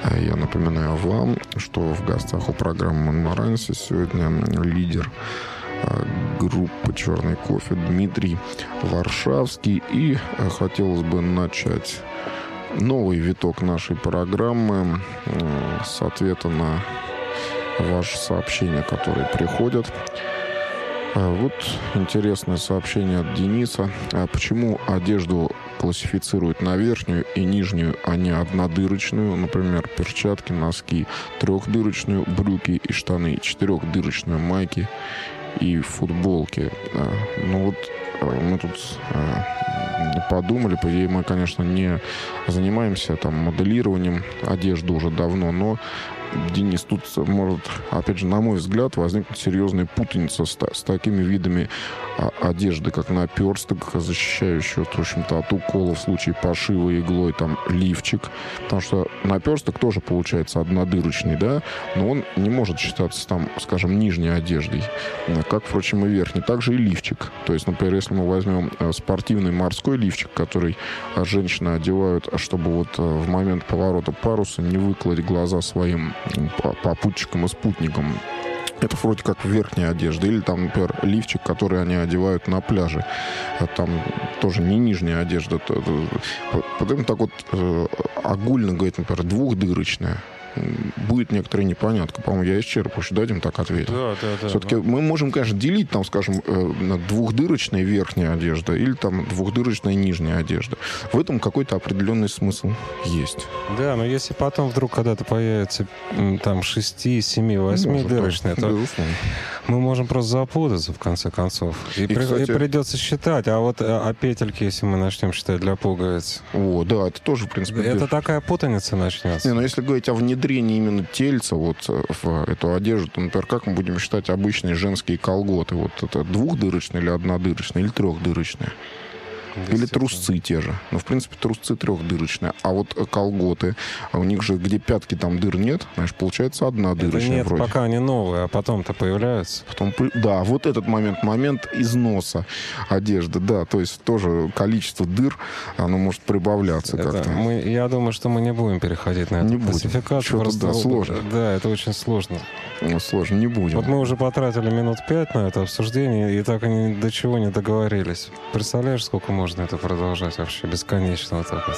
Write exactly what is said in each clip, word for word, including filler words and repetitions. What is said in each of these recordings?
Я напоминаю вам, что в гостях у программы «Монмаранси» сегодня лидер группы «Черный кофе» Дмитрий Варшавский. И хотелось бы начать новый виток нашей программы с ответа на ваши сообщения, которые приходят. Вот интересное сообщение от Дениса. Почему одежду классифицируют на верхнюю и нижнюю, а не однодырочную? Например, перчатки, носки, трехдырочную, брюки и штаны, четырехдырочную, майки и футболки. Ну вот мы тут подумали, по идее, мы, конечно, не занимаемся там моделированием одежды уже давно, но Денис, тут может, опять же, на мой взгляд, возникнуть серьезная путаница с, с такими видами а, одежды, как наперсток, защищающий, в общем-то, от укола в случае пошива иглой, там, лифчик. Потому что наперсток тоже получается однодырочный, да, но он не может считаться, там, скажем, нижней одеждой, как, впрочем, и верхней. Также и лифчик. То есть, например, если мы возьмем спортивный морской лифчик, который женщины одевают, чтобы вот в момент поворота паруса не выколоть глаза своим попутчикам и спутникам. Это вроде как верхняя одежда. Или там, например, лифчик, который они одевают на пляже. Там тоже не нижняя одежда. Потом так вот огульно говорит, например, двухдырочная. Будет некоторая непонятка. По-моему, я исчерпывающе, дадим так ответить. Да, да, да. Все-таки да. Мы можем, конечно, делить, там, скажем, на двухдырочная верхняя одежда или там двухдырочная нижняя одежда. В этом какой-то определенный смысл есть. Да, но если потом вдруг когда-то появится там шести, семи, восьмидырочная, то безусловно. Мы можем просто запутаться, в конце концов. И, и, при, кстати, и придется считать. А вот а петельки, если мы начнем считать для пуговиц. О, да, это тоже, в принципе... Это без... такая путаница начнется. Не, но если говорить о внедрении именно тельца вот в эту одежду, то, например, как мы будем считать обычные женские колготы? Вот это двухдырочные или однодырочные, или трехдырочные? Или трусцы те же. Ну, в принципе, трусцы трехдырочные. А вот колготы, у них же, где пятки, там дыр нет, знаешь, получается однодырочная. Это нет, вроде. Пока они новые, а потом-то появляются. Потом, да, вот этот момент, момент износа одежды, да, то есть тоже количество дыр, оно может прибавляться это как-то. Мы, я думаю, что мы не будем переходить на эту не классификацию. Будем. Да, сложно. Да, это очень сложно. Ну, сложно, не будем. Вот мы уже потратили минут пять на это обсуждение, и так они до чего не договорились. Представляешь, сколько можно это продолжать вообще бесконечно вот так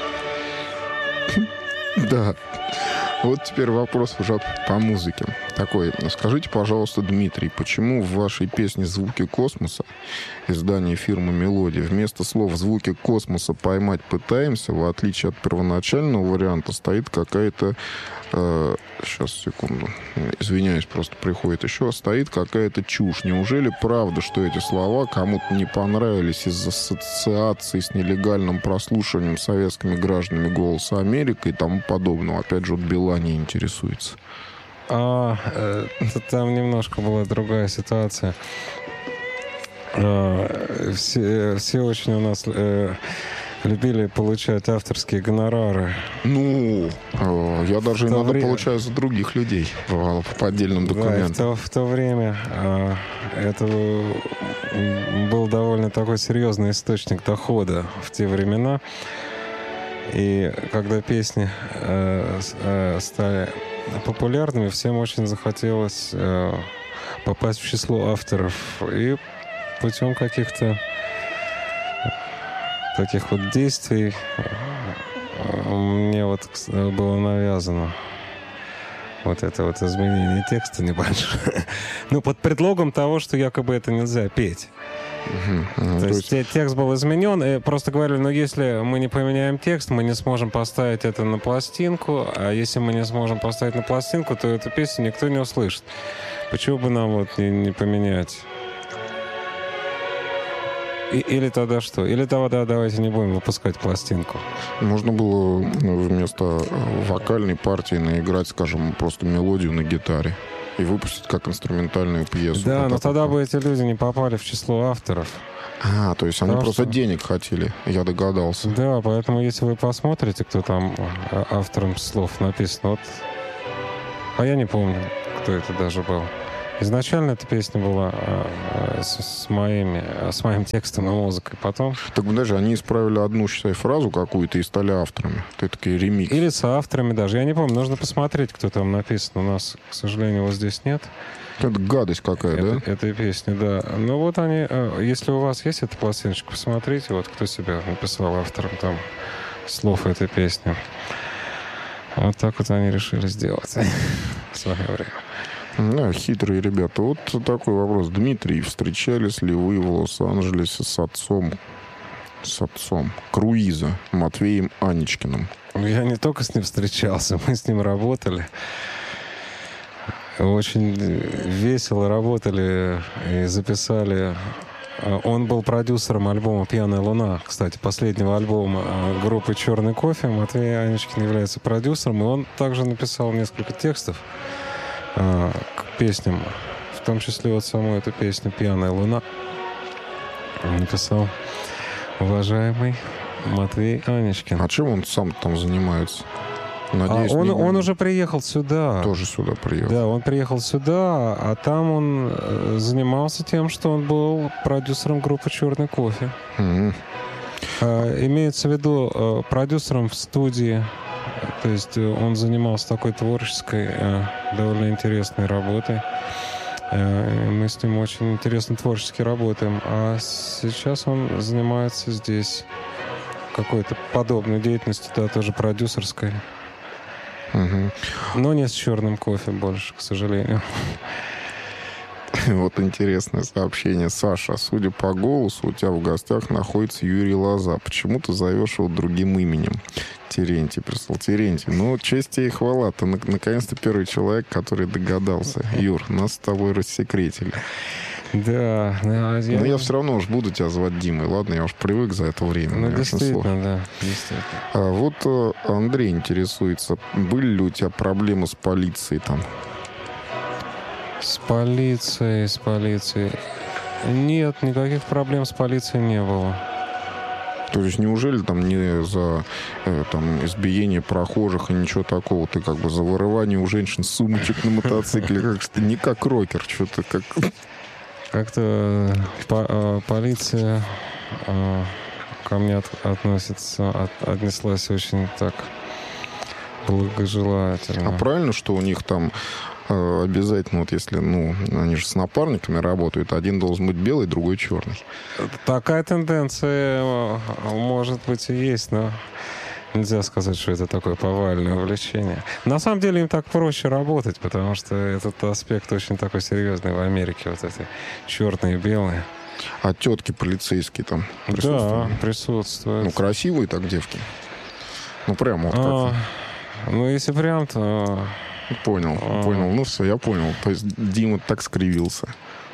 вот. Да. Вот теперь вопрос уже по музыке. Такой. Скажите, пожалуйста, Дмитрий, почему в вашей песне «Звуки космоса» издания фирмы «Мелодия» вместо слов «звуки космоса поймать пытаемся», в отличие от первоначального варианта, стоит какая-то... Э, сейчас, секунду. Извиняюсь, просто приходит еще. Стоит какая-то чушь. Неужели правда, что эти слова кому-то не понравились из-за ассоциаций с нелегальным прослушиванием советскими гражданами «Голоса Америки» и тому подобного? Опять же, вот Билани интересуется. А, э, там немножко была другая ситуация. Э, все, все очень у нас э, любили получать авторские гонорары. Ну, э, я даже иногда время... получаю за других людей по, по отдельным документам. Да, в, то, в то время э, это был довольно такой серьезный источник дохода в те времена. И когда песни э, э, стали популярными, всем очень захотелось э, попасть в число авторов. И путем каких-то таких вот действий э, мне вот было навязано вот это вот изменение текста небольшое. Ну, под предлогом того, что якобы это нельзя петь. Uh-huh, uh-huh, то, то есть, есть текст был изменен, и просто говорили, ну если мы не поменяем текст, мы не сможем поставить это на пластинку, а если мы не сможем поставить на пластинку, то эту песню никто не услышит. Почему бы нам вот не, не поменять? И, или тогда что? Или тогда давайте не будем выпускать пластинку. Можно было вместо вокальной партии наиграть, скажем, просто мелодию на гитаре и выпустить как инструментальную пьесу. Да, вот но тогда вот. бы эти люди не попали в число авторов. А, то есть они Потому просто что... денег хотели, я догадался. Да, поэтому если вы посмотрите, кто там автором слов написан, вот... А я не помню, кто это даже был. Изначально эта песня была э, с, с, моими, с моим текстом и музыкой. Потом... Так даже они исправили одну, считай, фразу какую-то и стали авторами. Это такой ремикс. Или с авторами даже. Я не помню. Нужно посмотреть, кто там написан. У нас, к сожалению, его здесь нет. Это гадость какая, это, да? Этой песни, да. Ну вот они... Если у вас есть эта пластиночка, посмотрите, вот кто себя написал автором там слов этой песни. Вот так вот они решили сделать в свое время. Да, хитрые ребята. Вот такой вопрос. Дмитрий, встречались ли вы в Лос-Анджелесе с отцом, с отцом Круиза, Матвеем Аничкиным? Я не только с ним встречался, мы с ним работали. Очень весело работали и записали. Он был продюсером альбома «Пьяная луна», кстати, последнего альбома группы «Черный кофе». Матвей Аничкин является продюсером, и он также написал несколько текстов к песням, в том числе вот саму эту песню «Пьяная луна» написал уважаемый Матвей Аничкин. А чем он сам там занимается? Надеюсь, а он, не... он уже приехал сюда. Тоже сюда приехал. Да, он приехал сюда, а там он занимался тем, что он был продюсером группы «Черный кофе». Mm-hmm. А, имеется в виду продюсером в студии. То есть он занимался такой творческой, довольно интересной работой. Мы с ним очень интересно творчески работаем. А сейчас он занимается здесь какой-то подобной деятельностью, да, тоже продюсерской. Угу. Но не с черным кофе больше, к сожалению. Вот интересное сообщение. Саша, судя по голосу, у тебя в гостях находится Юрий Лоза. Почему ты зовешь его другим именем? Терентий прислал. Терентий, ну, честь тебе и хвала. Ты наконец-то первый человек, который догадался. Юр, нас с тобой рассекретили. Да. Но я... я все равно уж буду тебя звать Димой. Ладно, я уж привык за это время. Ну, действительно, да. Действительно. А вот Андрей интересуется. Были ли у тебя проблемы с полицией там? С полицией, с полицией. Нет, никаких проблем с полицией не было. То есть неужели там не за э, там, избиение прохожих и ничего такого? Ты как бы за вырывание у женщин сумочек на мотоцикле, как что не как рокер, что-то как... Как-то по, э, полиция э, ко мне от, относится, от, отнеслась очень так благожелательно. А правильно, что у них там э, обязательно, вот если, ну, они же с напарниками работают, один должен быть белый, другой черный? Такая тенденция, может быть, и есть, но нельзя сказать, что это такое повальное увлечение. На самом деле им так проще работать, потому что этот аспект очень такой серьезный в Америке, вот эти черные и белые. А тетки полицейские там присутствуют? Да, присутствуют. Ну, красивые так девки? Ну, прямо вот как... А, ну, если прям, то... Понял, а... понял. Ну, все, я понял. То есть Дима так скривился.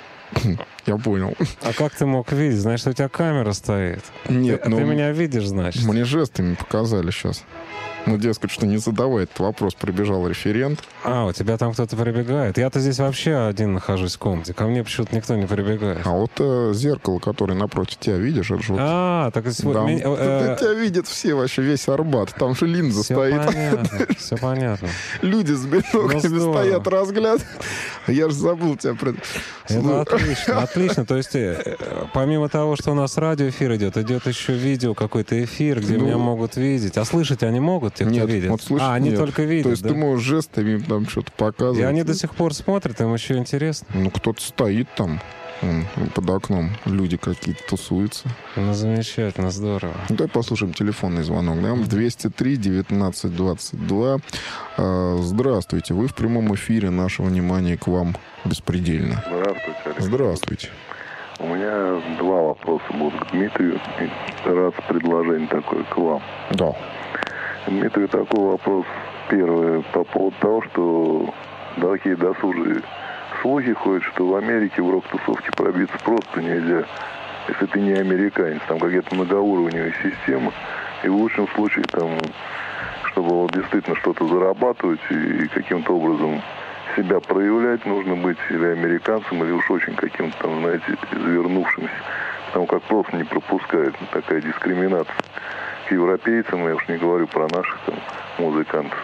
Я понял. А как ты мог видеть? Значит, у тебя камера стоит. Нет, ты, ну... Ты меня видишь, значит? Мне жестами показали сейчас. Ну, дескать, что не задавай этот вопрос. Прибежал референт. А, у тебя там кто-то прибегает? Я-то здесь вообще один нахожусь в комнате. Ко мне почему-то никто не прибегает. А вот э, зеркало, которое напротив тебя, видишь? Это же вот... А, так... Да, меня, э... Тебя видят все вообще, весь Арбат. Там же линза все стоит. Понятно, все понятно. Люди с биноклями ну, стоят, разглядывают. Я же забыл тебя... Это отлично, отлично. То есть, помимо того, что у нас радиоэфир идет, идет еще видео, какой-то эфир, где ну, меня могут видеть. А слышать они могут, те, кто нет, видит? Вот слышать, а, они нет. только видят, То есть да? ты можешь жестами им там что-то показывать. И они до сих пор смотрят, им еще интересно. Ну, кто-то стоит там, он, под окном. Люди какие-то тусуются. Ну, замечательно, здорово. Ну, давай послушаем телефонный звонок. Да? двести три девятнадцать двадцать два. А, здравствуйте. Вы в прямом эфире. Наше внимание к вам беспредельно. Здравствуйте, Алексей. Здравствуйте. У меня два вопроса будут к Дмитрию. Раз предложение такое к вам. Да. Дмитрий, такой вопрос. Первый, по поводу того, что такие досужие слухи ходят, что в Америке в рок-тусовке пробиться просто нельзя, если ты не американец. Там какая-то многоуровневая система. И в лучшем случае, там, чтобы вот действительно что-то зарабатывать и каким-то образом себя проявлять, нужно быть или американцем, или уж очень каким-то там, знаете, извернувшимся. Потому как просто не пропускают. Такая дискриминация к европейцам, я уж не говорю про наших там музыкантов.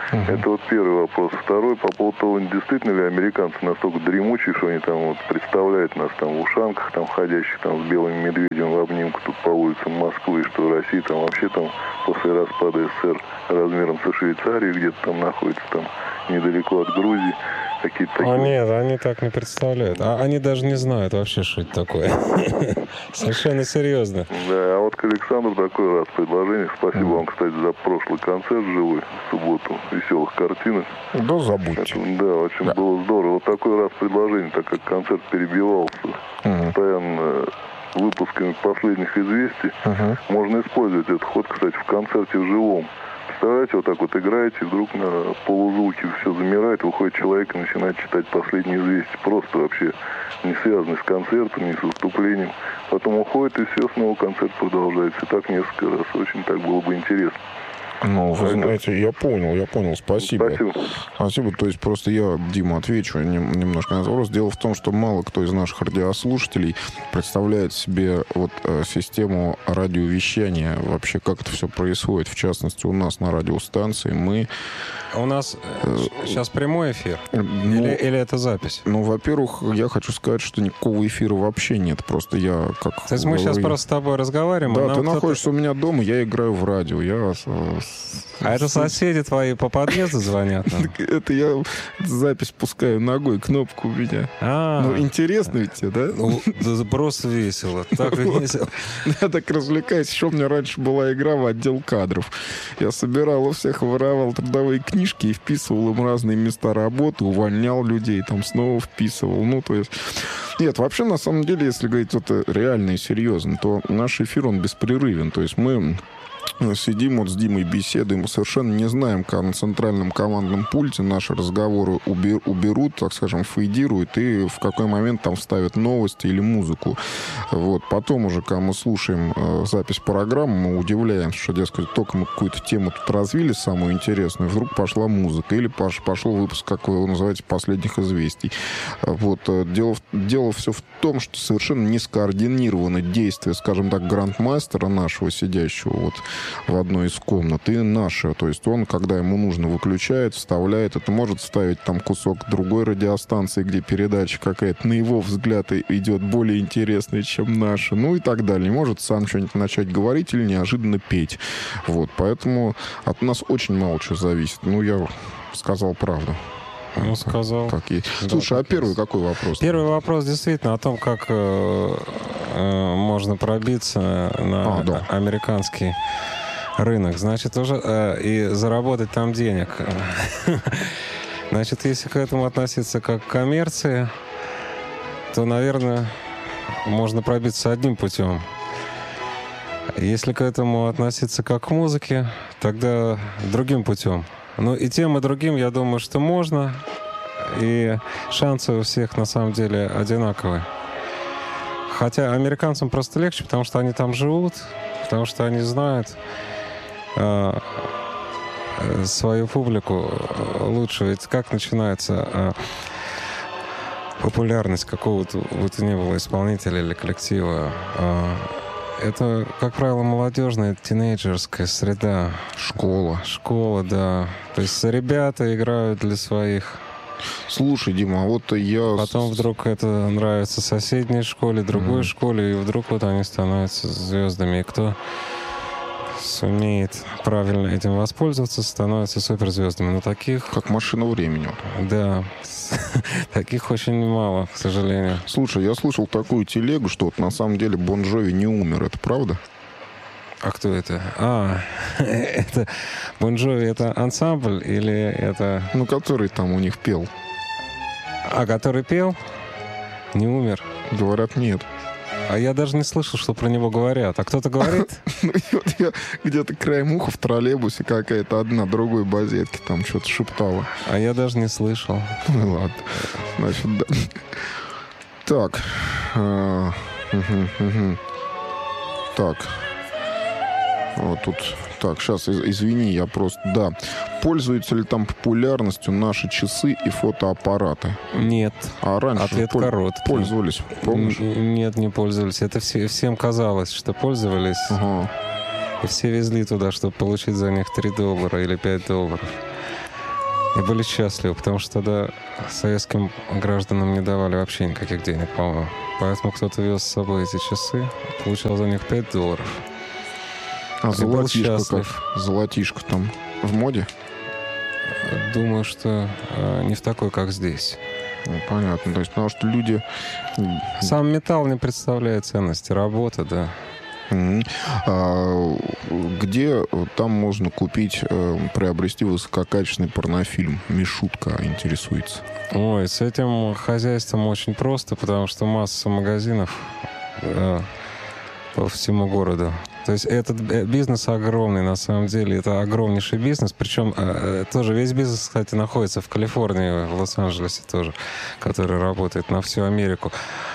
Uh-huh. Это вот первый вопрос. Второй, по поводу того, действительно ли американцы настолько дремучие, что они там вот представляют нас там в ушанках, там ходящих там с белым медведем в обнимку тут по улицам Москвы, что Россия там вообще там после распада СССР размером со Швейцарией где-то там находится там недалеко от Грузии. Какие-то такие... А нет, они так не представляют. А они даже не знают вообще, что это такое. Совершенно серьезно. Да, а вот к Александру такой раз предложение. Спасибо вам, кстати, за прошлый концерт живой в субботу. Веселых картинок. Да, забудьте. Это, да, очень да. было здорово. Вот такой раз предложение, так как концерт перебивался uh-huh. постоянно выпусками последних известий. Uh-huh. Можно использовать этот ход, кстати, в концерте в живом. Представляете, вот так вот играете, и вдруг на полузвуке все замирает, выходит человек и начинает читать последние известия. Просто вообще не связанный с концертом, не с выступлением. Потом уходит, и все, снова концерт продолжается. И так несколько раз. Очень так было бы интересно. Ну, вы знаете, я понял, я понял, спасибо. Спасибо. Спасибо, то есть просто я, Дима, отвечу немножко на вопрос. Дело в том, что мало кто из наших радиослушателей представляет себе вот систему радиовещания, вообще как это все происходит, в частности, у нас на радиостанции мы... У нас э, сейчас прямой эфир? Ну, или, или это запись? Ну, во-первых, я хочу сказать, что никакого эфира вообще нет, просто я как... То есть мы сейчас просто с тобой разговариваем? Да, ты находишься у меня дома, я играю в радио, я... А это соседи твои по подъезду звонят? Это я запись пускаю ногой, кнопку у меня. Ну, интересно ведь тебе, да? Ну, просто весело. Так весело. Я так развлекаюсь. Еще у меня раньше была игра в отдел кадров. Я собирал у всех, воровал трудовые книжки и вписывал им разные места работы, увольнял людей, там снова вписывал. Ну, то есть... Нет, вообще, на самом деле, если говорить вот реально и серьезно, то наш эфир, он беспрерывен. То есть мы... сидим вот с Димой, беседуем, мы совершенно не знаем, как на центральном командном пульте наши разговоры убер, уберут, так скажем, фейдируют, и в какой момент там вставят новости или музыку. Вот. Потом уже, когда мы слушаем э, запись программы, мы удивляемся, что, дескать, только мы какую-то тему тут развили, самую интересную, вдруг пошла музыка, или пош, пошел выпуск, как вы его называете, последних известий. Вот. Дело, дело все в том, что совершенно не скоординированы действия, скажем так, грандмастера нашего, сидящего вот в одной из комнат, и наши. То есть он, когда ему нужно, выключает, вставляет. Это может вставить там кусок другой радиостанции, где передача какая-то, на его взгляд, идет более интересная, чем наша. Ну и так далее. Может сам что-нибудь начать говорить или неожиданно петь. Вот. Поэтому от нас очень мало чего зависит. Ну, я сказал правду. Ну, сказал. Так и... Да, Слушай, а первый есть. Какой вопрос? Первый вопрос действительно о том, как э, э, можно пробиться на а, да. американский рынок. Значит, уже э, и заработать там денег. Значит, если к этому относиться как к коммерции, то, наверное, можно пробиться одним путем. Если к этому относиться как к музыке, тогда другим путем. Ну, и тем, и другим, я думаю, что можно. И шансы у всех, на самом деле, одинаковые. Хотя американцам просто легче, потому что они там живут, потому что они знают э, свою публику лучше. Ведь как начинается э, популярность какого-то бы то ни было исполнителя или коллектива? Э, Это, как правило, молодежная, тинейджерская среда. Школа. Школа, да. То есть ребята играют для своих. Слушай, Дима, а вот я... Потом вдруг это нравится соседней школе, другой mm-hmm. школе, и вдруг вот они становятся звездами. И кто сумеет правильно этим воспользоваться, становятся суперзвездами. Но таких... Как машина времени. Да. Таких очень мало, к сожалению. Слушай, я слышал такую телегу, что вот на самом деле Бон Джови не умер. Это правда? А кто это? А, это Бон Джови, это ансамбль или это... Ну, который там у них пел. А, который пел? Не умер? Говорят, нет. А я даже не слышал, что про него говорят. А кто-то говорит? Ну, вот я где-то краем уха в троллейбусе какая-то одна другой базетки там что-то шептала. А я даже не слышал. Ну, ладно. Значит, да. Так. Так. Вот тут... Так, сейчас, извини, я просто... Да. Пользуются ли там популярностью наши часы и фотоаппараты? Нет. А раньше Ответ пол- короткий. Пользовались, помнишь? Нет, не пользовались. Это все, всем казалось, что пользовались. Ага. И все везли туда, чтобы получить за них три доллара или пять долларов. И были счастливы, потому что тогда советским гражданам не давали вообще никаких денег, по-моему. Поэтому кто-то вез с собой эти часы, получал за них пять долларов. А золотишко как? Золотишко там в моде? Думаю, что э, не в такой, как здесь. Ну, понятно. То есть, потому что люди... Сам металл не представляет ценности. Работа, да. Mm-hmm. А где там можно купить, э, приобрести высококачественный порнофильм? Мишутка интересуется. Ой, с этим хозяйством очень просто, потому что масса магазинов э, по всему городу. То есть этот бизнес огромный, на самом деле. Это огромнейший бизнес. Причем э, тоже весь бизнес, кстати, находится в Калифорнии, в Лос-Анджелесе тоже, который работает на всю Америку.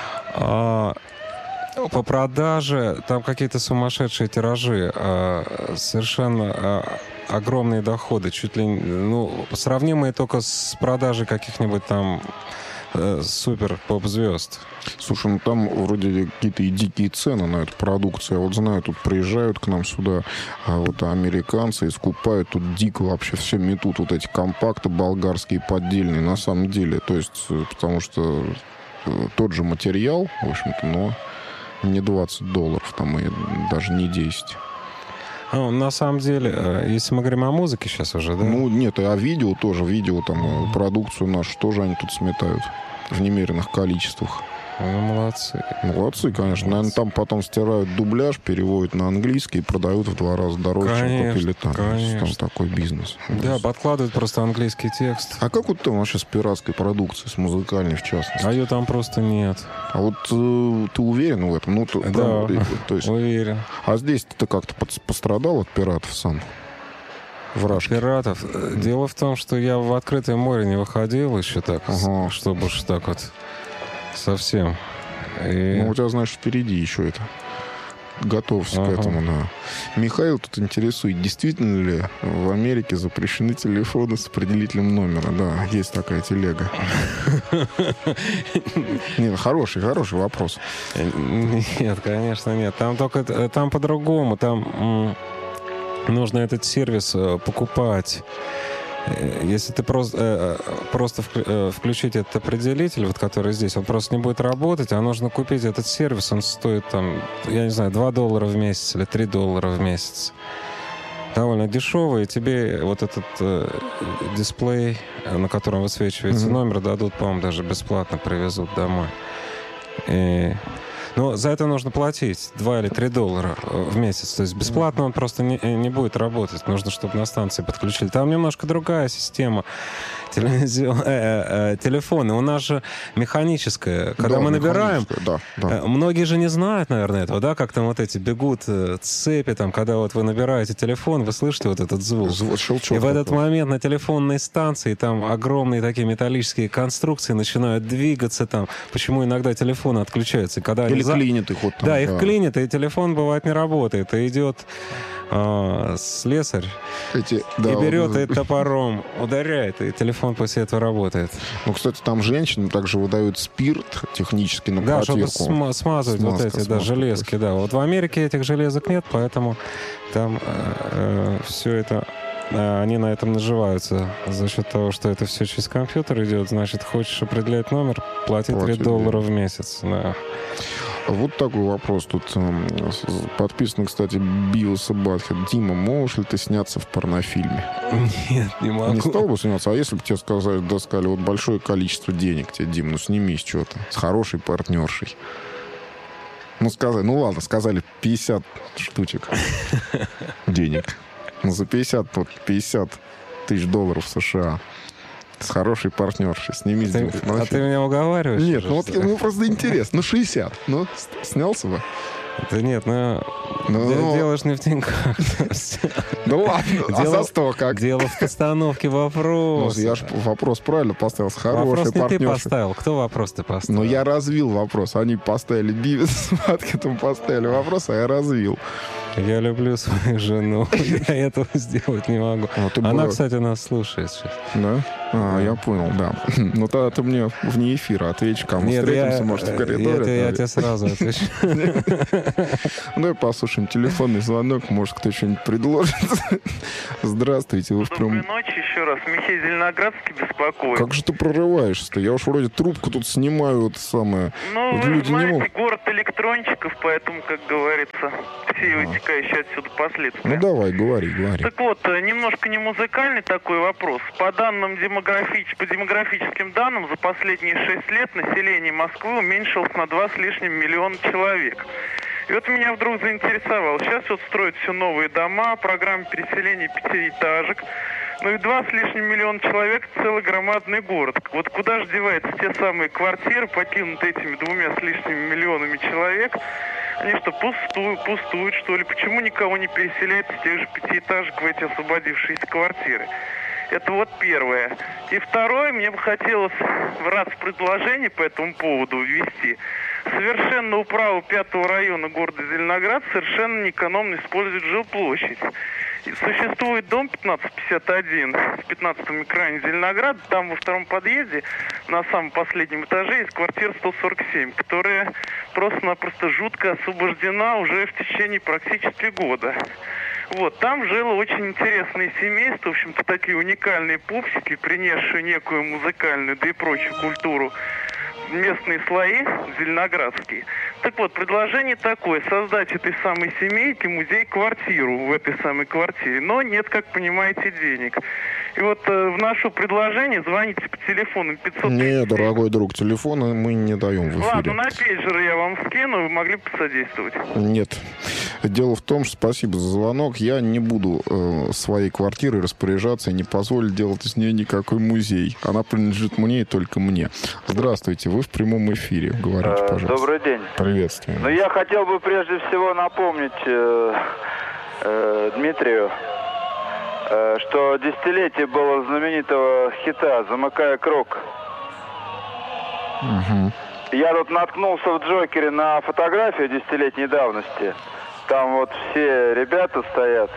А по продаже там какие-то сумасшедшие тиражи, а, совершенно а, огромные доходы, чуть ли ну, сравнимые только с продажей каких-нибудь там э, супер поп-звезд. Слушай, ну там вроде какие-то и дикие цены на эту продукцию. Я вот знаю, тут приезжают к нам сюда а вот американцы и скупают тут дико вообще все метут, вот эти компакты болгарские поддельные на самом деле. То есть, потому что тот же материал, в общем-то, но не двадцать долларов, там, и даже не десять. Ну, на самом деле, если мы говорим о музыке сейчас уже, да? Ну, нет, и о видео тоже. Видео, там, продукцию нашу тоже они тут сметают в немеренных количествах. Ну, молодцы. Молодцы, конечно. Молодцы. Наверное, там потом стирают дубляж, переводят на английский и продают в два раза дороже, конечно, чем купили там. Конечно. Там такой бизнес. Да, подкладывают просто английский текст. А как вот там вообще с пиратской продукцией, с музыкальной в частности? А ее там просто нет. А вот э, ты уверен в этом? Ну, ты, да, прям, то есть... уверен. А здесь ты как-то пострадал от пиратов сам? Вражки. Пиратов? Дело в том, что я в открытое море не выходил еще так, ага. чтобы уж так вот совсем. И... Ну, у тебя, знаешь, впереди еще это. Готовься ага. к этому, да. Михаил тут интересует, действительно ли в Америке запрещены телефоны с определителем номера? Да, есть такая телега. Нет, хороший, хороший вопрос. Нет, конечно, нет. Там только там по-другому. Там нужно этот сервис покупать. Если ты просто, просто включить этот определитель, вот который здесь, он просто не будет работать, а нужно купить этот сервис, он стоит там, я не знаю, два доллара в месяц или три доллара в месяц. Довольно дешевый, и тебе вот этот э, дисплей, на котором высвечивается mm-hmm. номер, дадут, по-моему, даже бесплатно привезут домой. И... Но за это нужно платить два или три доллара в месяц. То есть бесплатно он просто не, не будет работать. Нужно, чтобы на станции подключили. Там немножко другая система. Телевизион... э, э, телефоны. У нас же механическая. Когда да, мы набираем... Да, да. Многие же не знают, наверное, этого, да? Как там вот эти бегут цепи, там, когда вот вы набираете телефон, вы слышите вот этот звук. Звук, щелчок. И в этот момент на телефонной станции там огромные такие металлические конструкции начинают двигаться там. Почему иногда телефоны отключаются? Когда Или за... клинит их вот там. Да, да, их клинит, и телефон бывает не работает. И идет а, слесарь Эти, да, и берет вот... и топором ударяет, и телефон после этого работает. Ну, кстати, там женщины также выдают спирт технически на да, протирку. Да, чтобы см- смазывать Смазка, вот эти да, железки. Да. Вот в Америке этих железок нет, поэтому там э, э, все это... Они на этом наживаются за счет того, что это все через компьютер идет. Значит, хочешь определять номер, плати три доллара в месяц. Да. Вот такой вопрос. Тут подписан, кстати, Биоса Батхед. Дима, можешь ли ты сняться в порнофильме? Нет, не могу. Не стал бы сниматься? А если бы тебе сказали, да, сказали, вот большое количество денег тебе, Дим, ну снимись что-то с хорошей партнершей. Ну, сказали, ну ладно, сказали пятьдесят штучек денег. Ну, за пятьдесят, вот, пятьдесят тысяч долларов США. С хорошей партнершей. Снимись. Ты, а ты меня уговариваешь? Нет, ну, вот, ну просто интересно. Ну, шестьдесят. Ну, снялся бы. Да нет, ну... ну делаешь не в деньгах. Ну ладно, а за сто как? Дело в постановке вопроса. Я же вопрос правильно поставил. С хорошей партнершей. Вопрос не ты поставил. Кто вопрос-то поставил? Ну, я развил вопрос. Они поставили Бивис с Батхедом, поставили вопрос, а я развил. Я люблю свою жену. Я этого сделать не могу. Она, кстати, нас слушает сейчас. Да? А, я понял, да. Ну, тогда ты мне вне эфира ответишь, кому Нет, встретимся, я, может, в коридоре. Нет, я, я тебе сразу отвечу. Давай послушаем телефонный звонок, может, кто что-нибудь предложит. Здравствуйте, вы в прям... Доброй ночи еще раз. Михей Зеленоградский беспокоит. Как же ты прорываешься-то? Я уж вроде трубку тут снимаю, вот самое. Ну, Вот вы люди знаете, не могут... город электрончиков, поэтому, как говорится, все вытекающие отсюда последствия. Ну, давай, говори, говори. Так вот, немножко не музыкальный такой вопрос. По данным демографич... по демографическим данным, за последние шесть лет население Москвы уменьшилось на два с лишним миллиона человек. И вот меня вдруг заинтересовало. Сейчас вот строят все новые дома, программа переселения пятиэтажек. Ну и два с лишним миллиона человек – целый громадный город. Вот куда же деваются те самые квартиры, покинутые этими двумя с лишним миллионами человек? Они что, пустуют, пустуют, что ли? Почему никого не переселяют с тех же пятиэтажек в эти освободившиеся квартиры? Это вот первое. И второе, мне бы хотелось в раз предложение по этому поводу ввести. Совершенно управа пятого района города Зеленоград совершенно неэкономно использует жилплощадь. И существует дом пятнадцать пятьдесят один в пятнадцатом микрорайоне Зеленограда. Там во втором подъезде на самом последнем этаже есть квартира сто сорок семь, которая просто-напросто жутко освобождена уже в течение практически года. Вот, там жило очень интересное семейство, в общем-то, такие уникальные пупсики, принесшие некую музыкальную, да и прочую культуру, местные слои зеленоградские. Так вот, предложение такое: создать этой самой семейке музей-квартиру в этой самой квартире. Но нет, как понимаете, денег. И вот э, вношу предложение, звоните по телефону пятьсот... Нет, дорогой друг, телефона мы не даем в эфире. Ладно, на пейджер я вам скину, вы могли бы посодействовать. Нет. Дело в том, что спасибо за звонок. Я не буду э, своей квартирой распоряжаться и не позволю делать из нее никакой музей. Она принадлежит мне и только мне. Здравствуйте, вы в прямом эфире. Говорите, пожалуйста. Добрый день. Приветствую. Ну, я хотел бы прежде всего напомнить э, э, Дмитрию, э, что десятилетие было знаменитого хита «Замыкая круг». Угу. Я тут наткнулся в Джокере на фотографию десятилетней давности. Там вот все ребята стоят.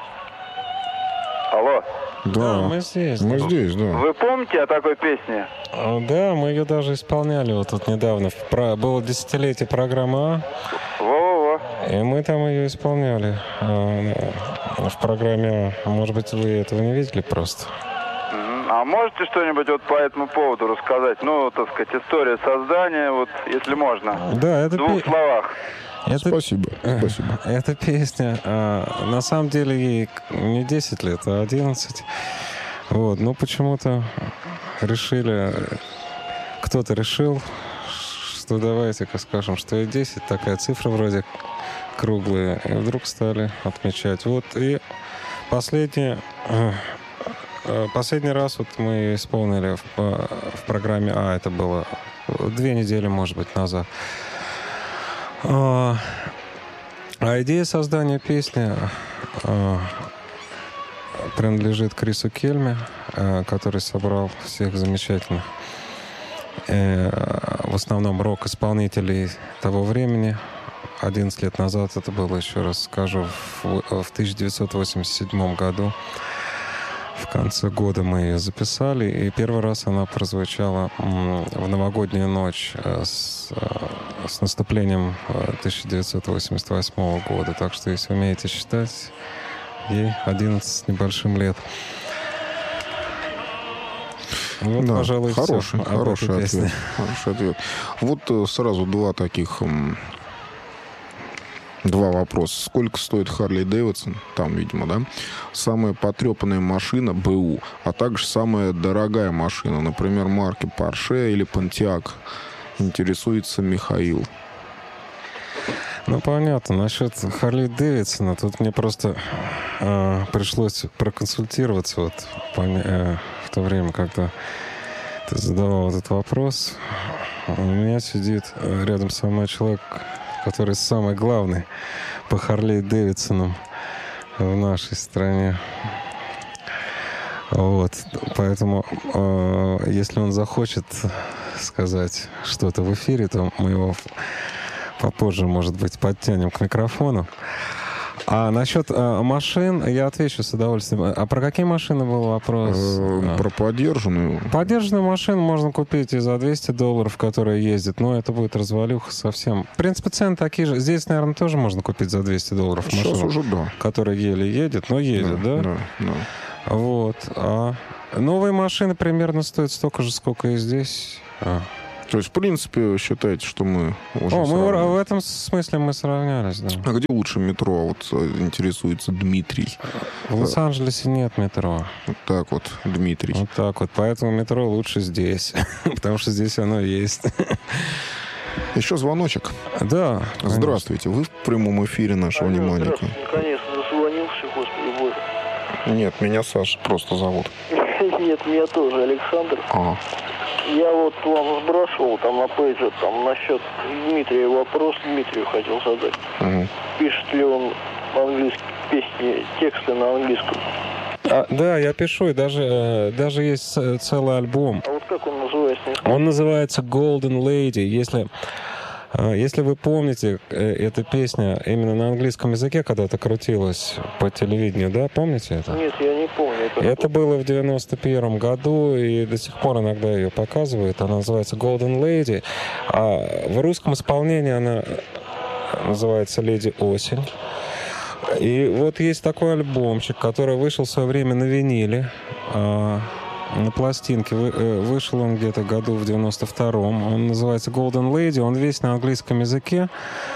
Алло. Да, Да, мы здесь. Мы да. здесь, да. Вы помните о такой песне? А, Да, мы ее даже исполняли вот тут недавно. Про... Было десятилетие программы А, Во-во-во. и мы там ее исполняли а, в программе А. Может быть, вы этого не видели просто? Мгм. А можете что-нибудь вот по этому поводу рассказать? Ну, так сказать, история создания, вот, если можно. Да, это... В двух пе- словах. это... Спасибо, спасибо. Эта песня, а, на самом деле, ей не десять лет, а одиннадцать. Вот, но почему-то решили, кто-то решил, что давайте-ка скажем, что и десять, такая цифра вроде круглая, и вдруг стали отмечать. Вот, и последний, э, э, последний раз вот мы исполнили в, э, в программе А, это было две недели, может быть, назад. А, а идея создания песни а, принадлежит Крису Кельме, а, который собрал всех замечательных, э, в основном рок-исполнителей того времени. одиннадцать лет назад это было, еще раз скажу, в, в тысяча девятьсот восемьдесят седьмом году. В конце года мы ее записали, и первый раз она прозвучала в новогоднюю ночь с, с наступлением тысяча девятьсот восемьдесят восьмого года. Так что, если умеете считать, ей одиннадцать с небольшим лет. Вот, Да, пожалуй, хороший, все хороший ответ, хороший ответ. Вот э, сразу два таких... м, Два вопроса. Сколько стоит Харли Дэвидсон? Там, видимо, да? Самая потрепанная машина БУ, а также самая дорогая машина, например, марки Porsche или Pontiac. Интересуется Михаил. Ну, понятно. Насчет Харли Дэвидсона, тут мне просто э, пришлось проконсультироваться вот, поня- э, в то время, когда ты задавал этот вопрос. У меня сидит э, рядом со мной человек, который самый главный по Харли Дэвидсонам в нашей стране. Вот. Поэтому, э, если он захочет сказать что-то в эфире, то мы его попозже, может быть, подтянем к микрофону. А насчет а, машин я отвечу с удовольствием. А про какие машины был вопрос? Э, Про подержанную. Подержанную машину можно купить и за двести долларов, которая ездит, но это будет развалюха совсем. В принципе, цены такие же. Здесь, наверное, тоже можно купить за двести долларов машину. Сейчас уже да. Которая еле едет, но едет, да? Да, да. Вот. А новые машины примерно стоят столько же, сколько и здесь. А. То есть, в принципе, считаете, что мы уже О, мы сравниваем? в этом смысле мы сравнялись, да. А где лучше метро? Вот интересуется Дмитрий. В Лос-Анджелесе нет метро. Вот так вот, Дмитрий. Вот так вот. Поэтому метро лучше здесь. Потому что здесь оно есть. Еще звоночек. Да. Здравствуйте. Вы в прямом эфире нашего внимания. Наконец-то дозвонился, господи боже. Нет, меня Саша просто зовут. Нет, меня тоже Александр. А. Я вот вам сбрасывал там на пейджер, там насчет Дмитрия вопрос Дмитрию хотел задать. Угу. Пишет ли он английские песни, тексты на английском? А, да, я пишу, и даже, э, даже есть целый альбом. А вот как он называется? Он называется Golden Lady. Если, э, если вы помните, э, эта песня именно на английском языке когда-то крутилась по телевидению, да? Помните это? Нет, я не помню. Это, Это было в девяносто первом году, и до сих пор иногда ее показывают. Она называется Golden Lady. А в русском исполнении она называется Леди Осень. И вот есть такой альбомчик, который вышел в свое время на виниле, а, на пластинке. Вы, вышел он где-то году в девяносто втором. Он называется Golden Lady. Он весь на английском языке.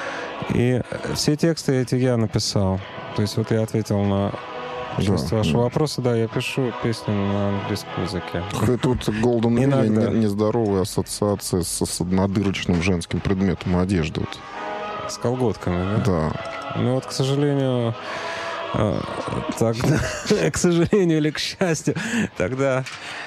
И все тексты эти я написал. То есть вот я ответил на часть Да. вашего вопроса. Да, я пишу песни на английском языке. Тут Golden Lady Иногда. не- нездоровая ассоциация с, с однодырочным женским предметом одежды. Вот. С колготками, да? Да. Ну вот, к сожалению, э, тогда, к сожалению или к счастью, тогда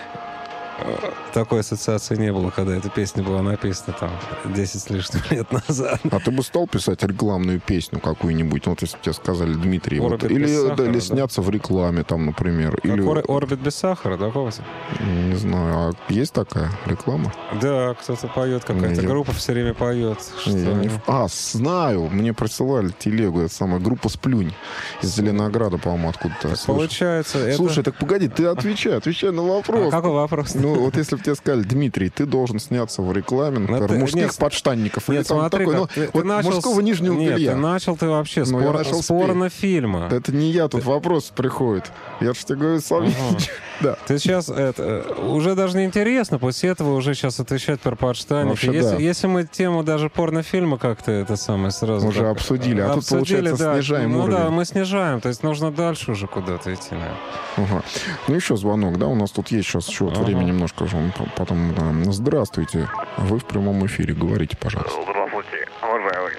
э, такой ассоциации не было, когда эта песня была написана там десять с лишним лет назад. А ты бы стал писать рекламную песню какую-нибудь? Вот если бы тебе сказали, Дмитрий, вот, «Орбит без или, сахара», да, или да? сняться в рекламе, там, например. Как Или, ор- «Орбит без сахара», да, помните? не знаю, а есть такая реклама? Да, кто-то поет, какая-то Не, группа все время поет. Что Не, я не они- в- А, знаю, мне присылали телегу, это самая группа «Сплюнь» из Зеленограда, по-моему, откуда-то. Слушай, Получается, это... слушай, так погоди, ты отвечай, отвечай на А вопрос. какой вопрос? Ну, вот если бы тебе сказали, Дмитрий, ты должен сняться в рекламе, например, ты- мужских нет, подштанников. или Нет, там смотри, такой, как, ну, ты, вот ты начал мужского с- нижнего Нет, белья. ты начал ты вообще Ну, я спор, начал с порнофильма. Это не я, тут вопрос приходит. Я же тебе говорю, сам. Ага. Да. Ты сейчас это уже даже не интересно, после этого уже сейчас отвечать про подштанники. Вообще, Если, да. если мы тему даже порнофильма как-то это самое сразу Уже так, обсудили, а тут, обсудили, получается, да. снижаем ну, уровень. да, мы снижаем, то есть нужно дальше уже куда-то идти. Наверное. Ага. Ну, еще звонок, да? У нас тут есть сейчас еще вот Ага. время немножко. уже, Потом, да. Здравствуйте. Вы в прямом эфире. Говорите, пожалуйста. Здравствуйте, уважаемый.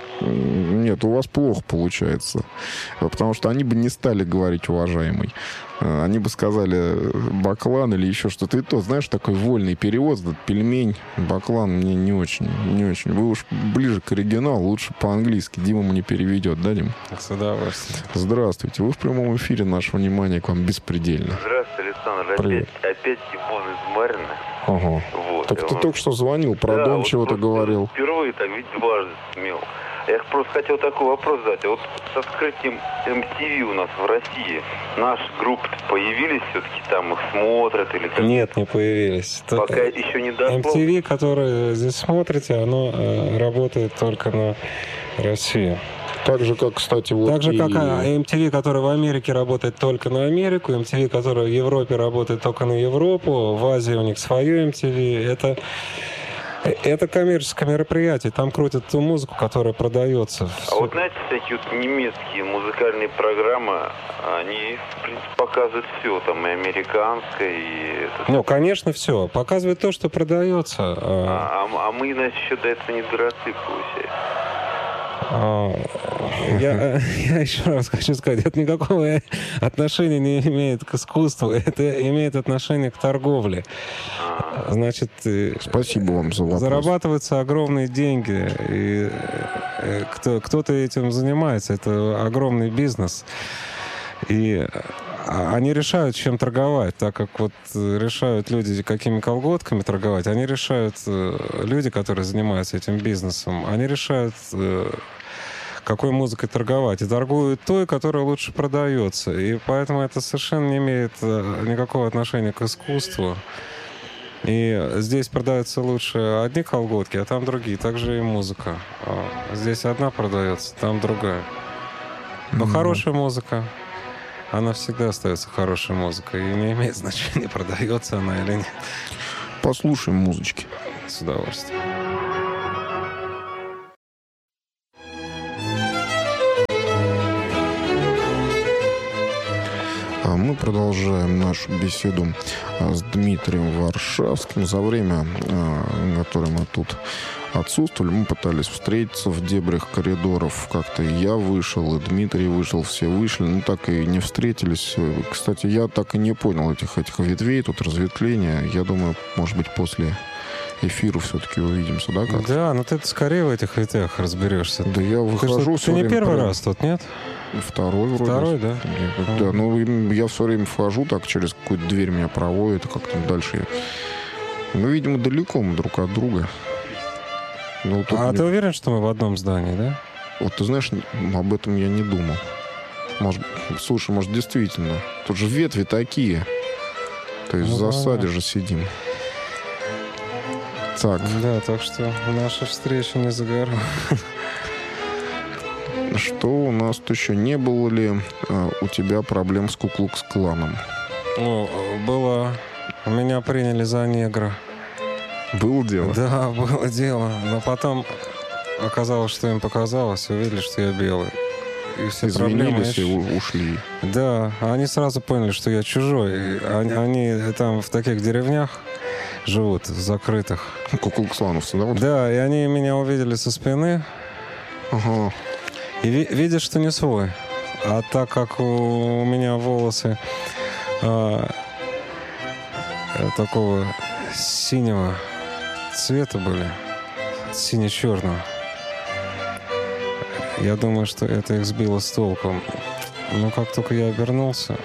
Нет, у вас плохо получается. Потому что они бы не стали говорить «уважаемый». Они бы сказали «баклан» или еще что-то. И то, знаешь, такой вольный перевод, этот пельмень, баклан мне не очень, не очень. Вы уж ближе к оригиналу, лучше по-английски. Дима мне переведет, да, Дим? С удовольствием. Здравствуйте. Вы в прямом эфире. Наше внимание к вам беспредельно. Здравствуйте, Александр. Привет. Опять, опять Димон из Марина. Ага. Вот. Так И ты он- только что звонил, про Да, дом вот чего-то просто говорил. Впервые так, ведь дважды смел. Я просто хотел такой вопрос задать. А вот с открытием эм ти ви у нас в России наши группы появились все-таки, там их смотрят или как? Нет, не появились. То- Пока еще не дошло. эм ти ви, которое здесь смотрите, оно э, работает только на Россию. Так же, как, кстати, вот Так же, и- как а, эм ти ви, который в Америке работает только на Америку, эм ти ви, который в Европе работает только на Европу, в Азии у них свое эм ти ви. Это, это коммерческое мероприятие. Там крутят ту музыку, которая продается. А вот знаете, всякие вот немецкие музыкальные программы, они, в принципе, показывают все, там и американское, и это. Ну, конечно, все. Показывает то, что продается. А, А, а- а мы, значит, еще до этого не доросли, получается. а, я, я еще раз хочу сказать, это никакого отношения не имеет к искусству, это имеет отношение к торговле. Значит, э, Спасибо вам за вопрос. зарабатываются огромные деньги, и э, кто, кто-то этим занимается, это огромный бизнес. И а, они решают, чем торговать, так как вот э, решают люди, какими колготками торговать, они решают, э, люди, которые занимаются этим бизнесом, они решают, э, какой музыкой торговать. И торгуют той, которая лучше продается. И поэтому это совершенно не имеет никакого отношения к искусству. И здесь продаются лучше одни колготки, а там другие. Также и музыка. Здесь одна продается, там другая. Но mm-hmm. хорошая музыка, она всегда остается хорошей музыкой. И не имеет значения, продается она или нет. Послушаем музычки. С удовольствием. Мы продолжаем нашу беседу с Дмитрием Варшавским. За время, которое мы тут отсутствовали, мы пытались встретиться в дебрях коридоров. Как-то я вышел, и Дмитрий вышел, все вышли, но так и не встретились. Кстати, я так и не понял этих, этих ветвей, тут разветвления. Я думаю, может быть, после эфира все-таки увидимся, да? Как? Да, но ты скорее в этих ветвях разберешься. Да я выхожу... Ты, ты не первый прям... раз тут, нет? Второй вроде. Второй, да? Я, да, ну я все время вхожу, так через какую-то дверь меня проводят, и как-то дальше я... Ну, видимо, далеко мы друг от друга. Ну, а мне... ты уверен, что мы в одном здании, да? Вот ты знаешь, об этом я не думал. Может, слушай, может, действительно. Тут же ветви такие. То есть ну, в засаде да. же сидим. Так. Да, так что наша встреча не за горой. Что у нас тут еще? Не было ли э, у тебя проблем с Ку-Клукс-кланом? Ну, было. Меня приняли за негра. Было дело? Да, было дело. Но потом оказалось, что им показалось, увидели, что я белый. И все извинились проблемы... и ушли. Да, они сразу поняли, что я чужой. Они, они там в таких деревнях живут, закрытых. Ку-Клукс-клановцы, да? Вот? Да, и они меня увидели со спины. Ага. И ви- видят, что не свой. А так как у, у меня волосы а, такого синего цвета были, сине-черного, я думаю, что это их сбило с толку. Но как только я обернулся,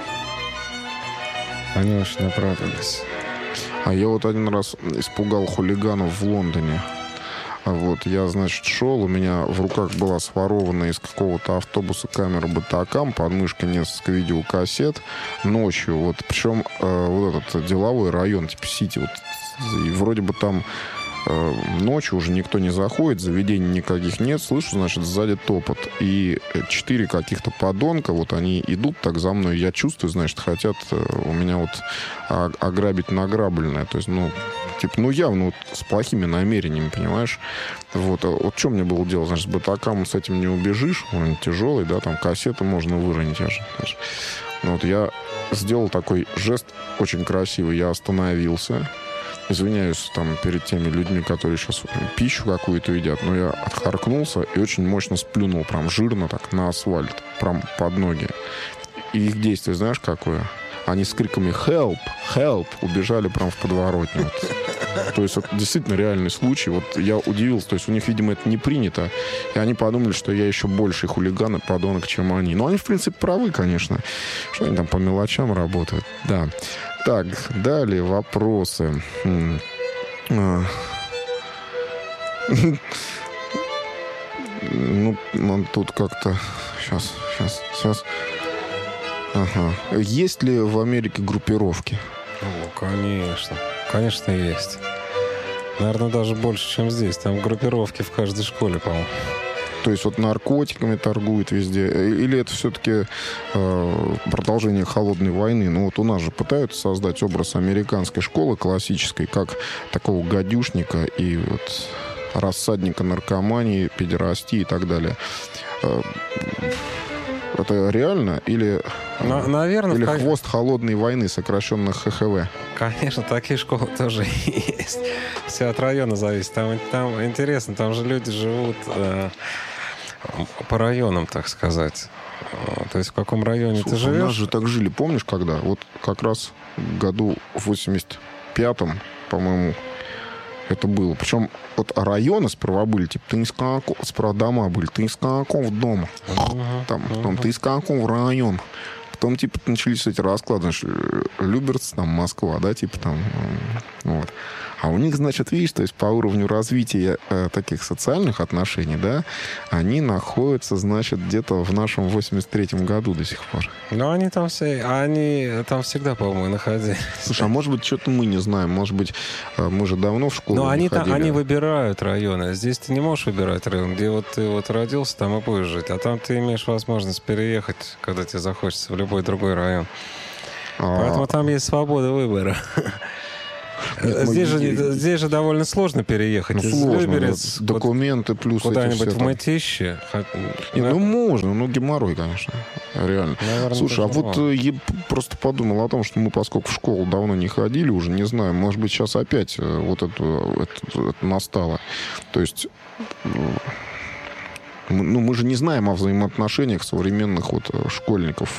они очень обрадовались. А я вот один раз испугал хулиганов в Лондоне. Вот, я, значит, шел, у меня в руках была сворована из какого-то автобуса камера Betacam, под мышкой несколько видеокассет ночью, вот, причем э, вот этот деловой район, типа Сити, вот, и вроде бы там э, ночью уже никто не заходит, заведений никаких нет, слышу, значит, сзади топот, и четыре каких-то подонка, вот, они идут так за мной, я чувствую, значит, хотят э, у меня вот а, ограбить награбленное, то есть, ну, типа, ну, явно вот с плохими намерениями, понимаешь? Вот, а вот что мне было делать? Значит, с Betacam с этим не убежишь, он тяжелый, да, там кассеты можно выронить аж. Вот я сделал такой жест очень красивый. Я остановился, извиняюсь там перед теми людьми, которые сейчас пищу какую-то едят, но я отхаркнулся и очень мощно сплюнул, прям жирно так, на асфальт, прям под ноги. И их действие, знаешь, какое? Они с криками «Help! Help!» убежали прям в подворотню. Вот. То есть это действительно реальный случай. Вот я удивился. То есть у них, видимо, это не принято. И они подумали, что я еще больший хулиган и подонок, чем они. Но они, в принципе, правы, конечно. Что они там по мелочам работают. Да. Так, далее вопросы. Ну, тут как-то... Сейчас, сейчас, сейчас... Ага. Есть ли в Америке группировки? О, конечно. Конечно, есть. Наверное, даже больше, чем здесь. Там группировки в каждой школе, по-моему. То есть вот наркотиками торгуют везде? Или это все-таки э, продолжение холодной войны? Ну вот у нас же пытаются создать образ американской школы классической, как такого гадюшника и вот рассадника наркомании, педерастии и так далее. Это реально? Или, Но, наверное, или как... хвост холодной войны, сокращенно ха ха вэ? Конечно, такие школы тоже есть. Все от района зависит. Там, там интересно, там же люди живут э, по районам, так сказать. То есть в каком районе Слушай, ты живешь? У нас же так жили, помнишь, когда? Вот как раз в году восемьдесят пятом, по-моему, это было. Причем вот районы сперва были, типа, ты из какого... Сперва дома были, ты из какого дома? Uh-huh, там, uh-huh. Потом ты из какого района? потом, типа, начались эти расклады, значит, Люберц, там, Москва, да, типа, там, вот. А у них, значит, видишь, то есть по уровню развития э, таких социальных отношений, да, они находятся, значит, где-то в нашем восемьдесят третьем году до сих пор. Ну, они там все, они там всегда, по-моему, находились. Слушай, а может быть, что-то мы не знаем, может быть, мы же давно в школу Но не они, ходили. там, они выбирают районы. Здесь ты не можешь выбирать район, где вот ты вот родился, там и будешь жить. А там ты имеешь возможность переехать, когда тебе захочется, в любой другой район. А... Поэтому там есть свобода выбора. Нет, здесь, же, детей... здесь же довольно сложно переехать. Ну, сложно, Люберец, да. Документы плюс куда-нибудь в там... Мытище. Не, ну можно, ну геморрой, конечно, реально. Наверное, слушай, а вот мало. Я просто подумал о том, что мы, поскольку в школу давно не ходили, уже не знаю, может быть, сейчас опять вот это, это, это настало. То есть, ну мы же не знаем о взаимоотношениях современных вот школьников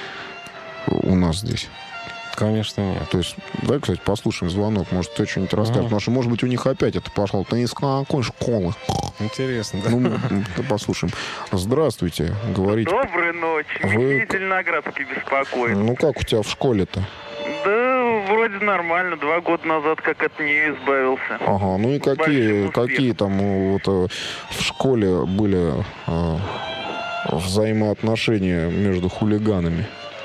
у нас здесь. Конечно, нет. То есть, давай, кстати, послушаем звонок. Может, ты что-нибудь расскажешь. Uh-huh. Потому что, может быть, у них опять это пошло. Ты из какой школы? Интересно, да? Ну, послушаем. Здравствуйте. Говорите. Доброй ночи. Вы... Михаил Зеленоградский беспокоит. Ну, как у тебя в школе-то? Да, вроде нормально. Два года назад как от нее избавился. Ага, ну и какие, какие там вот, в школе были э, взаимоотношения между хулиганами?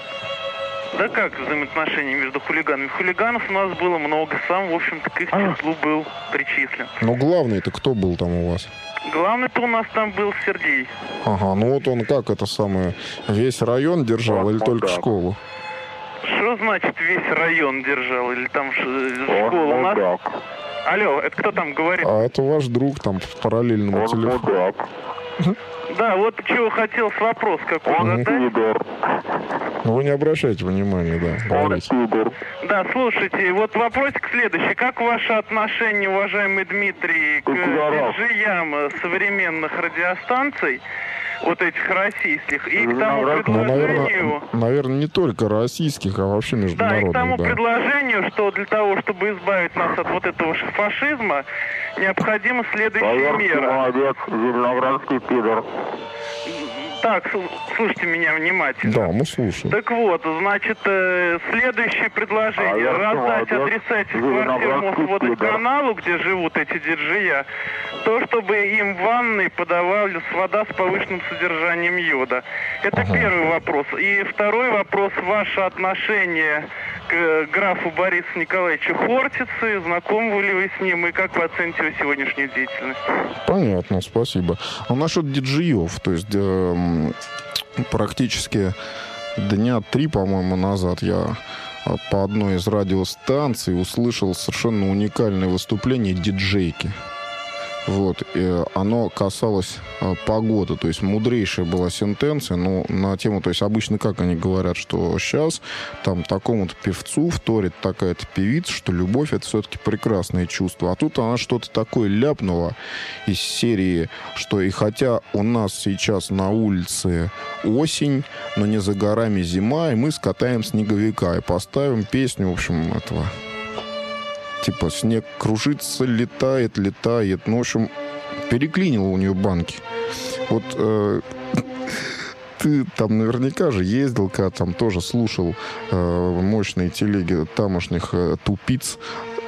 Да как взаимоотношения между хулиганами? Хулиганов у нас было много. Сам, в общем-то, к их числу был причислен. Ну, главный-то кто был там у вас? Главный-то у нас там был Сергей. Ага, ну вот он как это самое, весь район держал вот, или вот только так. Школу? Что значит весь район держал? Или там школу у нас? Так. Алло, это кто там говорит? А это ваш друг там в параллельном он телефоне. Да, вот чего хотел с вопрос какой задать. Ну, вы не обращайте внимания, да. Говорите. Да, слушайте, вот вопросик следующий. Как ваше отношение, уважаемый Дмитрий, к диджеям современных радиостанций, вот этих российских, и к тому предложению... Ну, наверное, наверное, не только российских, а вообще международных. Да, и к тому да. предложению, что для того, чтобы избавить нас от вот этого фашизма, необходима следующая мера. Молодец, зеленоградский пидор. Так, слушайте меня внимательно. Да, мы слушаем. Так вот, значит, э, следующее предложение. А раздать адреса этих квартир Мосводоканалу, где живут эти диджея, то, чтобы им в ванной подавались вода с повышенным содержанием йода. Это ага. первый вопрос. И второй вопрос. Ваше отношение к графу Борису Николаевичу Хортице. Знакомы ли вы с ним и как вы оцените его сегодняшнюю деятельность? Понятно, спасибо. А насчет диджеев, то есть э, практически дня три, по-моему, назад я по одной из радиостанций услышал совершенно уникальное выступление диджейки. Вот, и оно касалось а, погоды, то есть мудрейшая была сентенция, но на тему, то есть обычно как они говорят, что сейчас там такому-то певцу вторит такая-то певица, что любовь — это все-таки прекрасное чувство, а тут она что-то такое ляпнула из серии, что и хотя у нас сейчас на улице осень, но не за горами зима, и мы скатаем снеговика и поставим песню, в общем, этого... Типа, снег кружится, летает, летает. Ну, в общем, переклинило у нее банки. Вот э, ты там наверняка же ездил, когда там тоже слушал э, мощные телеги тамошних э, тупиц.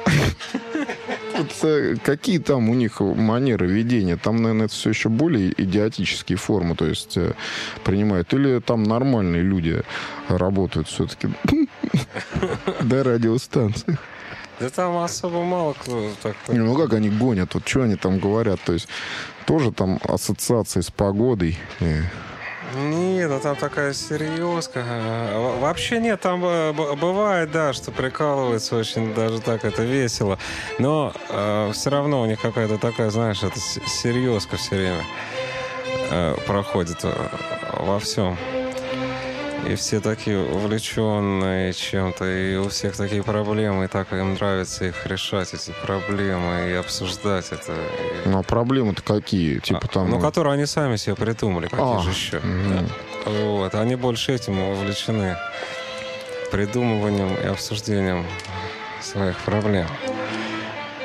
Какие там у них манеры ведения? Там, наверное, это все еще более идиотические формы, то есть принимают. Или там нормальные люди работают все-таки до радиостанции? Да там особо мало кто так... Ну как они гонят? Вот что они там говорят? То есть тоже там ассоциации с погодой? Нет, ну там такая серьезка. Вообще нет, там бывает, да, что прикалываются очень, даже так это весело. Но э, все равно у них какая-то такая, знаешь, это серьезка все время э, проходит во всем. И все такие увлеченные чем-то, и у всех такие проблемы, и так им нравится их решать, эти проблемы, и обсуждать это. И... Ну, а проблемы-то какие? Типа а, там... Ну, которые они сами себе придумали, какие а, же еще. Угу. Вот. Они больше этим увлечены, придумыванием и обсуждением своих проблем.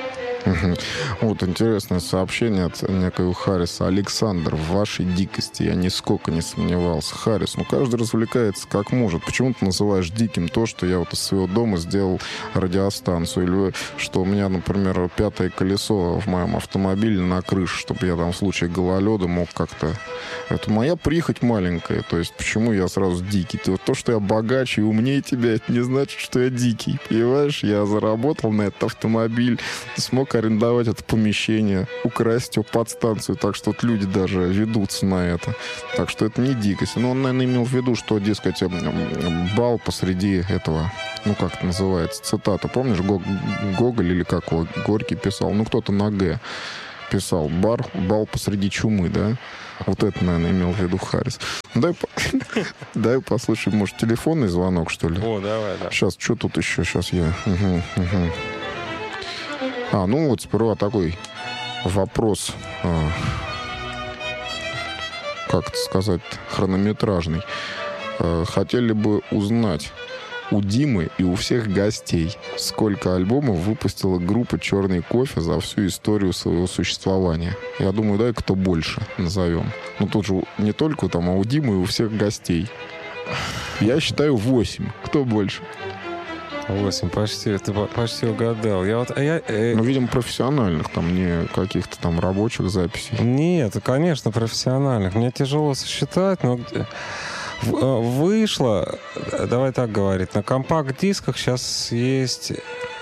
Угу. Вот интересное сообщение от некоего Харриса. Александр, в вашей дикости я нисколько не сомневался. Харрис, ну каждый развлекается как может. Почему ты называешь диким то, что я вот из своего дома сделал радиостанцию? Или что у меня, например, пятое колесо в моем автомобиле на крыше, чтобы я там в случае гололеда мог как-то... Это моя прихоть маленькая. То есть почему я сразу дикий? То, то, что я богаче и умнее тебя, это не значит, что я дикий. Понимаешь? Я заработал на этот автомобиль, смог арендовать это помещение, украсть его подстанцию, так что вот люди даже ведутся на это. Так что это не дикость. Но он, наверное, имел в виду, что, дескать, бал посреди этого, ну, как это называется, цитата. Помнишь, Гоголь или как его, Горький писал, ну, кто-то на Г писал, бар, бал посреди чумы, да? Вот это, наверное, имел в виду Харрис. Дай, дай послушай, может, телефонный звонок, что ли? О, давай, да. Сейчас, что тут еще? Сейчас я... Угу, угу. А, ну вот сперва такой вопрос, а, как это сказать, хронометражный. А, хотели бы узнать у Димы и у всех гостей, сколько альбомов выпустила группа «Черный кофе» за всю историю своего существования. Я думаю, да, кто больше назовем. Ну, тут же не только там, а у Димы и у всех гостей. Я считаю восемь. Кто больше? Восемь, почти, ты почти угадал. Я вот, а я, э... Ну, видимо, профессиональных, там, не каких-то там рабочих записей. Нет, конечно, профессиональных. Мне тяжело сосчитать, но вышло, давай так говорить, на компакт-дисках сейчас есть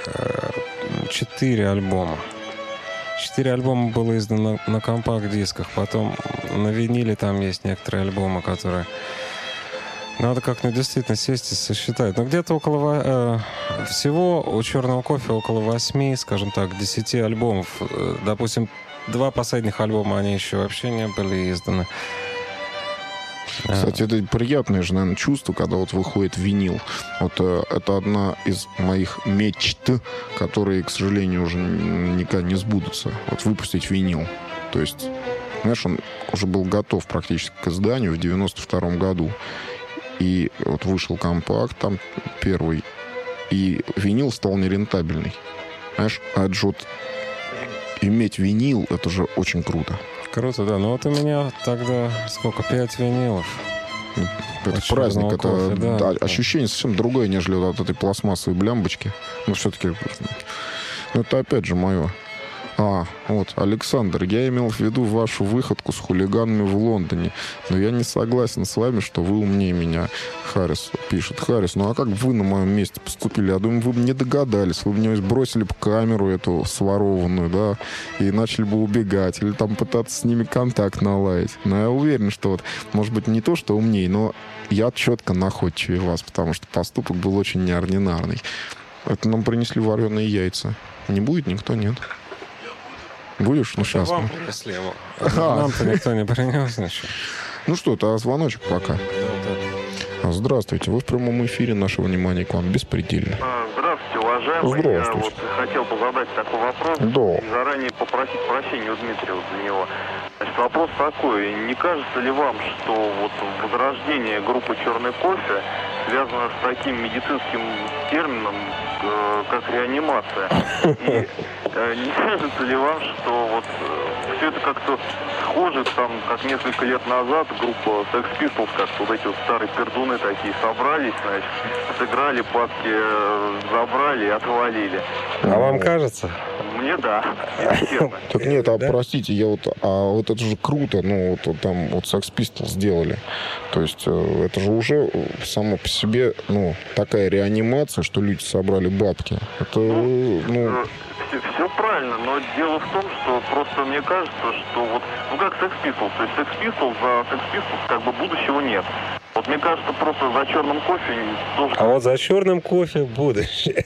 четыре альбома. Четыре альбома было издано на, на компакт-дисках. Потом на виниле там есть некоторые альбомы, которые... Надо как-нибудь действительно сесть и сосчитать. Но где-то около... Э, всего у «Черного кофе» около восьми, скажем так, десяти альбомов. Допустим, два последних альбома, они еще вообще не были изданы. Кстати, это приятное же, наверное, чувство, когда вот выходит винил. Вот э, это одна из моих мечт, которые, к сожалению, уже никогда не сбудутся. Вот выпустить винил. То есть, знаешь, он уже был готов практически к изданию в девяносто втором году. И вот вышел компакт там первый, и винил стал нерентабельный. Знаешь, а вот иметь винил, это же очень круто. Круто, да. Ну вот у меня тогда сколько? Пять винилов. Это очень праздник, это кофе, да, да, это... ощущение совсем другое, нежели вот от этой пластмассовой блямбочки. Но все-таки, ну, это опять же мое. А, вот, Александр, я имел в виду вашу выходку с хулиганами в Лондоне. Но я не согласен с вами, что вы умнее меня. Харрис пишет. Харрис, ну а как бы вы на моем месте поступили? Я думаю, вы бы не догадались. Вы бы мне бросили бы камеру эту сворованную, да, и начали бы убегать. Или там пытаться с ними контакт наладить. Но я уверен, что вот, может быть, не то, что умнее, но я четко находчивее вас, потому что поступок был очень неординарный. Это нам принесли вареные яйца. Не будет никто, нет. Будешь? Ну, сейчас. Вам принесли его. Нам-то никто не принес, значит. Ну что, то звоночек пока. Здравствуйте. Вы в прямом эфире. Наше внимание к вам беспредельно. Здравствуйте, уважаемый. Здравствуйте. Я вот хотел бы задать такой вопрос. Да. И заранее попросить прощения у Дмитрия вот за него. Значит, вопрос такой. Не кажется ли вам, что вот возрождение группы «Черный кофе» связано с таким медицинским термином, э, как реанимация? И э, не кажется ли вам, что вот э, все это как-то схоже, там, как несколько лет назад группа Sex Pistols, как-то вот эти вот старые пердуны такие собрались, значит, сыграли, бабки э, забрали и отвалили. А вам кажется? Мне да, естественно. Так нет, а простите, я вот, а вот это же круто, ну вот там вот Sex Pistols сделали. То есть это же уже само по себе, ну, такая реанимация, что люди собрали бабки. Это, ну... ну... Все, все правильно, но дело в том, что просто мне кажется, что вот, ну как Sex Pistols, то есть Sex Pistols, за Sex Pistols как бы будущего нет. Вот мне кажется, просто за черным кофе тоже... А вот за черным кофе будущее.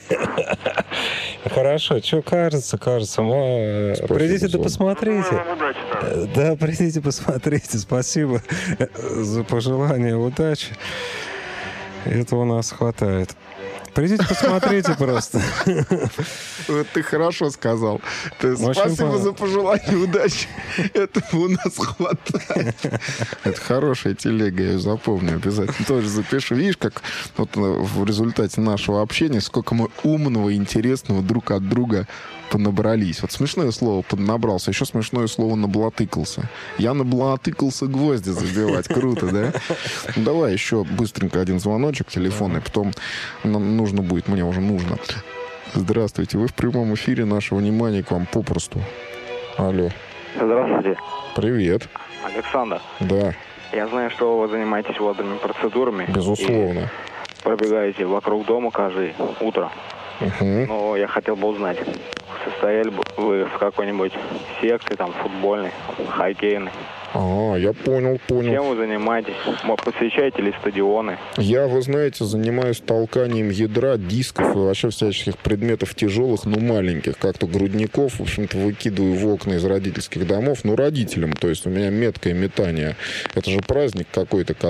Хорошо, что кажется, кажется. Придите да посмотрите. Да, придите посмотрите. Спасибо за пожелание удачи. Этого у нас хватает. Придите, посмотрите просто. Вот ты хорошо сказал. Ты Очень спасибо по- за пожелание удачи. Этого у нас хватает. Это хорошая телега, я ее запомню обязательно. Тоже запишу. Видишь, как вот в результате нашего общения, сколько мы умного и интересного друг от друга понабрались. Вот смешное слово поднабрался, еще смешное слово наблатыкался. Я наблатыкался гвозди забивать. Круто, да? Ну, давай еще быстренько один звоночек телефонный, потом нам нужно будет, мне уже нужно. Здравствуйте, вы в прямом эфире, наше внимание к вам попросту. Алло. Здравствуйте. Привет. Александр. Да. Я знаю, что вы занимаетесь водными процедурами. Безусловно. И пробегаете вокруг дома каждое утро. Угу. Но я хотел бы узнать, состояли бы вы в какой-нибудь секции, там, футбольной, хоккейной? А, я понял, понял. Чем вы занимаетесь? Может, посещаете ли стадионы? Я, вы знаете, занимаюсь толканием ядра, дисков и вообще всяческих предметов тяжелых, но маленьких, как-то грудников, в общем-то, выкидываю в окна из родительских домов, ну, родителям, то есть у меня меткое метание. Это же праздник какой-то,